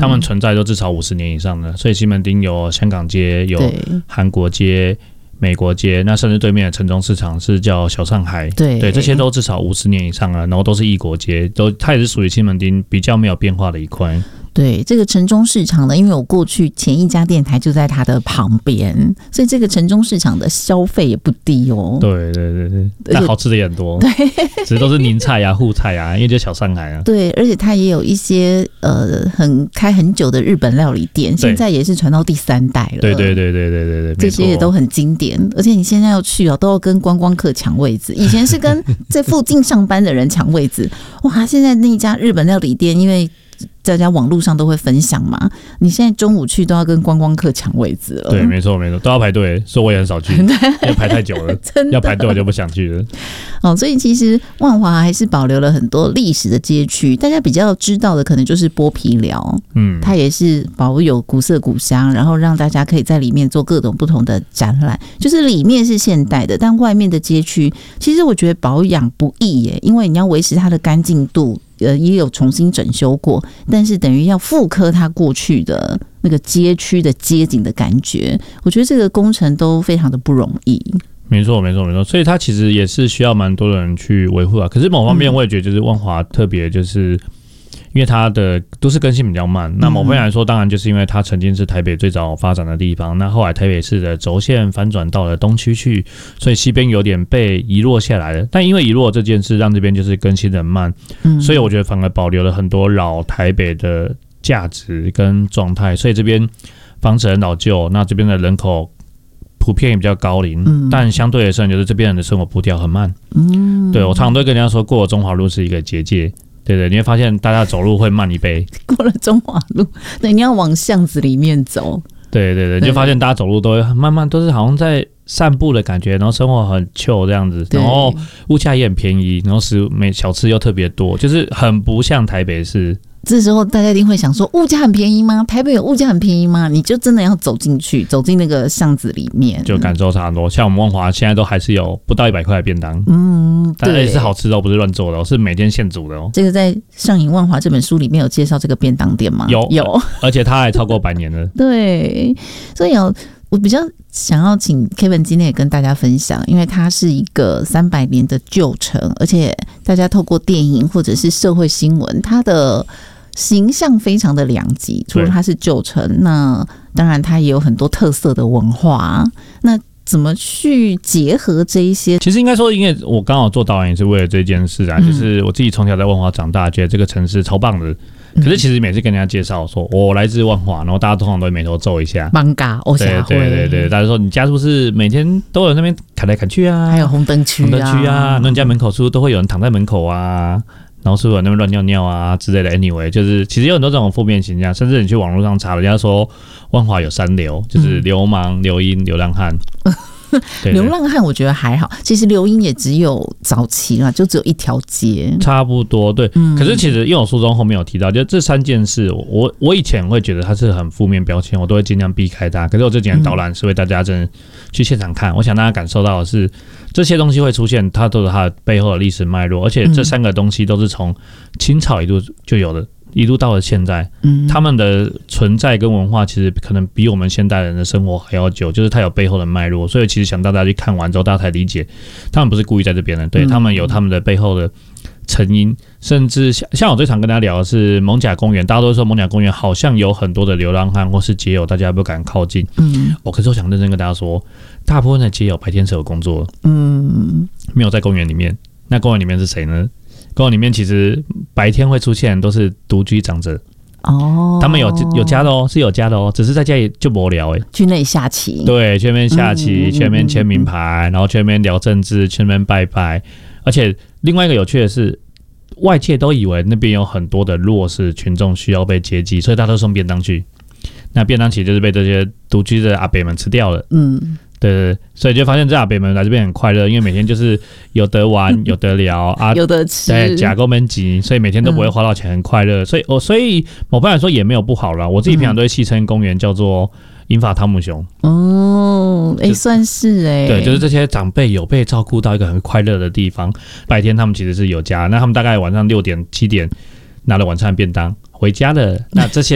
他们存在都至少50年以上了，所以西门町有香港街，有韩国街、美国街，那甚至对面的城中市场是叫小上海，对，这些都至少50年以上了，然后都是异国街，它也是属于西门町比较没有变化的一块。 对，这个城中市场呢，因为我过去前一家电台就在它的旁边，所以这个城中市场的消费也不低哦。 对，但好吃的也很多，对，只是都是宁菜啊、沪菜啊，因为就小上海啊。对， 而且它也有一些开很久的日本料理店，现在也是传到第3代了。对，这些也都很经典。而且你现在要去都要跟观光客抢位置，以前是跟在附近上班的人抢位置，哇！现在那一家日本料理店，因为大家网络上都会分享嘛，你现在中午去都要跟观光客抢位置了。 对，没错，都要排队，所以我也很少去，因为排太久了，要排队我就不想去了。 所以其实万华还是保留了很多历史的街区，大家比较知道的可能就是剥皮寮，它也是保有古色古香，然后让大家可以在里面做各种不同的展览，就是里面是现代的，但外面的街区其实我觉得保养不易耶，因为你要维持它的干净度。也有重新整修过，但是等于要复刻它过去的那个街区的街景的感觉，我觉得这个工程都非常的不容易。 没错，所以它其实也是需要蛮多人去维护啊。可是某方面我也觉得就是万华特别就是因为它的都市更新比较慢，那某方面来说当然就是因为它曾经是台北最早发展的地方，那后来台北市的轴线反转到了东区去，所以西边有点被遗落下来了，但因为遗落这件事让这边就是更新的慢，所以我觉得反而保留了很多老台北的价值跟状态，所以这边房子很老旧，那这边的人口普遍也比较高龄，但相对的是就是这边人的生活步调很慢。对，我常常都跟人家说过中华路是一个结界，对，你会发现大家走路会慢一倍。 过了中华路，对，你要往巷子里面走。 对，你就发现大家走路都会慢慢，都是好像在散步的感觉，然后生活很 chill 这样子，然后物价也很便宜，然后小吃又特别多，就是很不像台北市。 这时候大家一定会想说，物价很便宜吗？台北有物价很便宜吗？你就真的要走进去，走进那个巷子里面， 就感受差很多。像我们万华现在都还是有不到100块的便当，但而且是好吃的，不是乱做的，是每天现煮的。这个在《上瘾万华》这本书里面有介绍这个便当店吗？ 有，而且它还超过100年了。 对，所以我比较想要请 Kevin 今天也跟大家分享，因为它是一个300年的旧城，而且大家透过电影或者是社会新闻，它的形象非常的两极，除了它是旧城，那当然它也有很多特色的文化，那怎么去结合这一些？ 其实应该说，因为我刚好做导演也是为了这件事啊，就是我自己从小在万华长大，觉得这个城市超棒的。可是其实每次跟人家介绍说我来自万华，然后大家通常都会眉头皱一下。对，大家说你家是不是每天都有那边砍来砍去啊？ 还有红灯区啊， 那你家门口是不是都会有人躺在门口啊？然后是不是有那边乱尿尿啊之类的 ？Anyway， 就是其实有很多这种负面形象，甚至你去网络上查，人家说万华有3流，就是流氓、流英、流浪汉。 流浪汉我觉得还好，其实流英也只有早期啦，就只有一条街， 差不多对。可是其实因为我书中后面有提到，就这3件事，我以前会觉得它是很负面标签，我都会尽量避开它。可是我这几年导览是为大家真的去现场看，我想大家感受到的是这些东西会出现，它都有它背后的历史脉络，而且这3个东西都是从清朝一路就有的。一路到了现在，他们的存在跟文化其实可能比我们现代人的生活还要久，就是它有背后的脉络，所以其实想大家去看完之后，大家才理解，他们不是故意在这边的，对，他们有他们的背后的成因，甚至像我最常跟大家聊的是艋舺公园，大家都说艋舺公园好像有很多的流浪汉或是街友，大家不敢靠近。可是我想认真跟大家说，大部分的街友白天是有工作的，没有在公园里面。那公园里面是谁呢？公园里面其实白天会出现都是独居长者他们有家的是有家的只是在家里就无聊去那里下棋， 对，去那边下棋，去那边签名牌，然后去那边聊政治，去那边拜拜。而且另外一个有趣的是，外界都以为那边有很多的弱势群众需要被接济，所以大家都送便当去。那便当其实就是被这些独居的阿伯们吃掉了。对，所以就发现这阿伯们来这边很快乐，因为每天就是有得玩有得聊啊， 有得吃， 对，假够闷急，所以每天都不会花到钱，很快乐。所以某方面来说也没有不好啦。我自己平常都会戏称公园叫做银发汤姆熊。 算是对，就是这些长辈有被照顾到一个很快乐的地方。白天他们其实是有家，那他们大概晚上6点7点拿了晚餐便当回家的，那这些